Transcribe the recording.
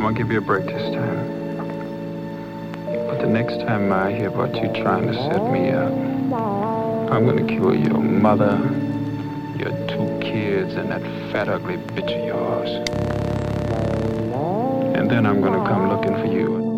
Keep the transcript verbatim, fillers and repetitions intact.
I'm gonna give you a break this time. But the next time I hear about you trying to set me up, I'm gonna kill your mother, your two kids, and that fat, ugly bitch of yours. And then I'm gonna come looking for you.